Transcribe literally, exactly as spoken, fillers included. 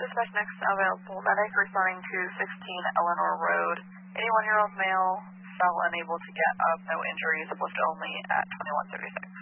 Dispatch next available medic responding to sixteen Eleanor Road. eighty-one-year-old male, fell unable to get up, no injuries, lift only at twenty-one thirty-six.